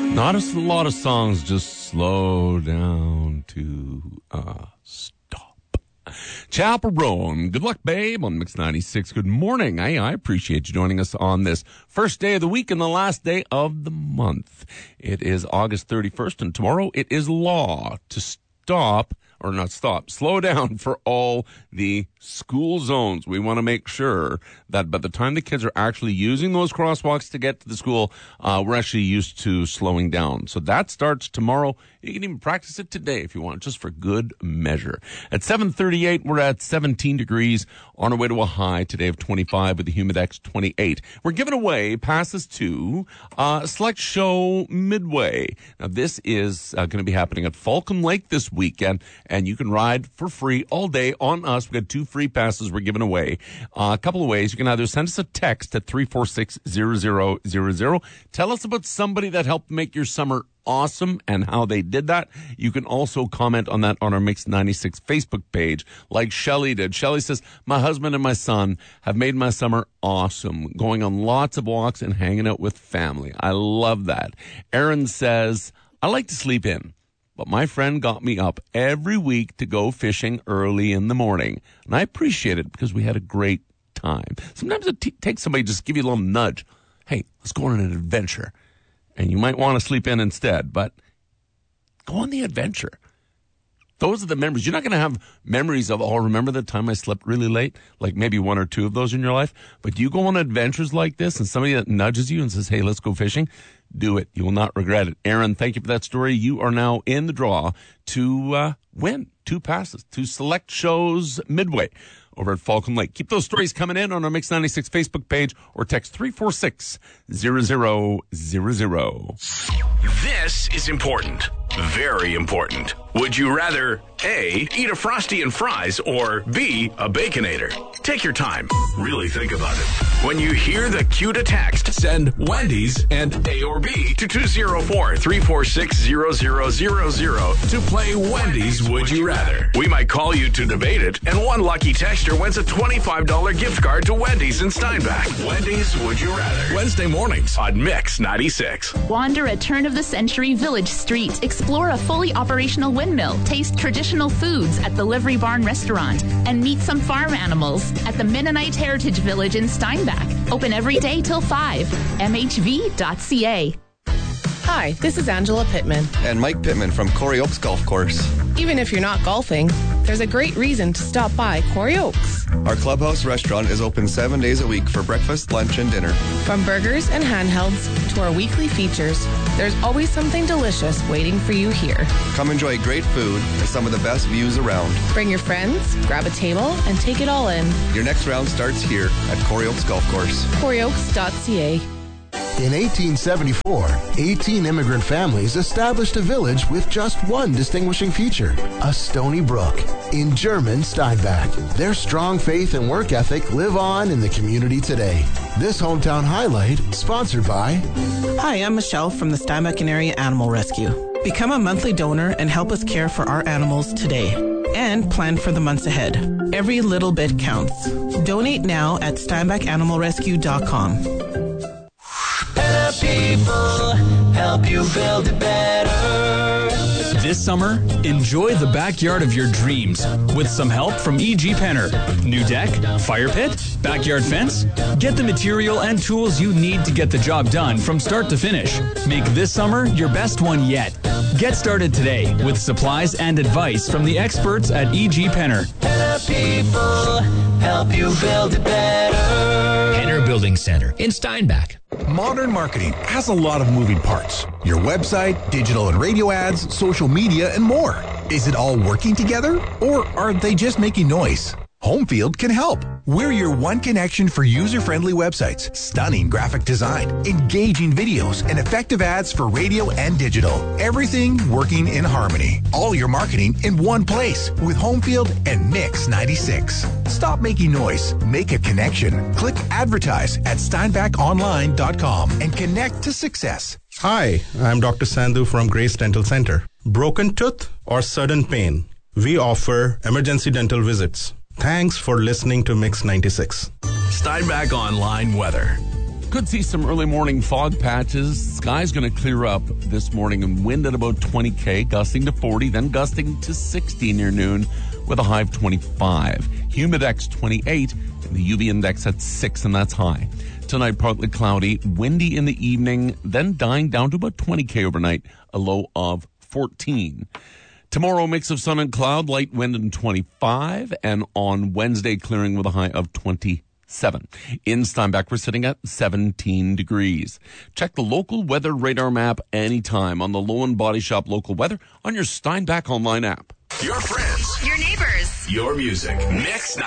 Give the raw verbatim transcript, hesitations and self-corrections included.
Not a lot of songs just slow down to uh, stop. Chaperone, good luck, babe, on Mix ninety-six. Good morning. I, I appreciate you joining us on this first day of the week and the last day of the month. It is August thirty-first, and tomorrow it is law to stop, or not stop, slow down for all the school zones. We want to make sure that by the time the kids are actually using those crosswalks to get to the school, uh, we're actually used to slowing down. So that starts tomorrow. You can even practice it today if you want, just for good measure. At seven thirty-eight, we're at seventeen degrees, on our way to a high today of twenty-five with a Humidex twenty-eight. We're giving away passes to uh, Select Show Midway. Now, this is uh, going to be happening at Falcon Lake this weekend, and you can ride for free all day on us. We've got two free passes we're giving away. Uh, a couple of ways. You can either send us a text at three four six zero zero zero zero. Tell us about somebody that helped make your summer awesome and how they did that. You can also comment on that on our Mix ninety-six Facebook page, like Shelly did. Shelly says, my husband and my son have made my summer awesome, going on lots of walks and hanging out with family. I love that. Aaron says, I like to sleep in, but my friend got me up every week to go fishing early in the morning. And I appreciate it because we had a great time. Sometimes it t- takes somebody to just give you a little nudge. Hey, let's go on an adventure. And you might want to sleep in instead, but go on the adventure. Those are the memories. You're not going to have memories of, oh, remember the time I slept really late? Like maybe one or two of those in your life. But you go on adventures like this and somebody that nudges you and says, hey, let's go fishing, do it. You will not regret it. Aaron, thank you for that story. You are now in the draw to uh, win two passes to Select Shows Midway over at Falcon Lake. Keep those stories coming in on our Mix ninety-six Facebook page or text three four six zero zero zero zero. This is important. Very important. Would you rather A, eat a Frosty and fries, or B, a Baconator? Take your time. Really think about it. When you hear the cue to text, send Wendy's and A or B to two zero four, three four six, zero zero zero zero to play Wendy's Would You Rather. We might call you to debate it, and one lucky texter wins a twenty-five dollars gift card to Wendy's in Steinbach. Wendy's Would You Rather. Wednesday mornings on Mix ninety-six. Wander a turn-of-the-century village street. Explore a fully operational windmill. Taste traditional foods at the Livery Barn Restaurant. And meet some farm animals at the Mennonite Heritage Village in Steinbach. Open every day till five. M H V dot C A. Hi, this is Angela Pittman. And Mike Pittman from Corey Oaks Golf Course. Even if you're not golfing, there's a great reason to stop by Corey Oaks. Our clubhouse restaurant is open seven days a week for breakfast, lunch, and dinner. From burgers and handhelds to our weekly features, there's always something delicious waiting for you here. Come enjoy great food and some of the best views around. Bring your friends, grab a table, and take it all in. Your next round starts here at Corey Oaks Golf Course. Corey Oaks dot C A. In eighteen seventy-four, eighteen immigrant families established a village with just one distinguishing feature, a Stony Brook, in German Steinbach. Their strong faith and work ethic live on in the community today. This hometown highlight, sponsored by... Hi, I'm Michelle from the Steinbach and Area Animal Rescue. Become a monthly donor and help us care for our animals today. And plan for the months ahead. Every little bit counts. Donate now at steinbach animal rescue dot com. Better people help you build it better. This summer, enjoy the backyard of your dreams with some help from E G Penner. New deck, fire pit, backyard fence? Get the material and tools you need to get the job done from start to finish. Make this summer your best one yet. Get started today with supplies and advice from the experts at E G Penner. Better people help you build it better. Penner Building Center in Steinbach. Modern marketing has a lot of moving parts. Your website, digital and radio ads, social media, and more. Is it all working together, or are they just making noise? Homefield can help. We're your one connection for user-friendly websites, stunning graphic design, engaging videos, and effective ads for radio and digital. Everything working in harmony. All your marketing in one place with Homefield and Mix ninety-six. Stop making noise. Make a connection. Click advertise at steinbach online dot com and connect to success. Hi, I'm Doctor Sandhu from Grace Dental Center. Broken tooth or sudden pain? We offer emergency dental visits. Thanks for listening to Mix ninety-six. Steinbach Online Weather. Could see some early morning fog patches. Sky's going to clear up this morning and wind at about twenty K, gusting to forty, then gusting to sixty near noon with a high of twenty-five. Humidex twenty-eight, and the U V index at six, and that's high. Tonight, partly cloudy, windy in the evening, then dying down to about twenty K overnight, a low of fourteen. Tomorrow, mix of sun and cloud, light wind and twenty-five, and on Wednesday, clearing with a high of twenty-seven. In Steinbach, we're sitting at seventeen degrees. Check the local weather radar map anytime on the Low and Body Shop local weather on your Steinbach online app. Your friends. Your neighbors. Your music. Mix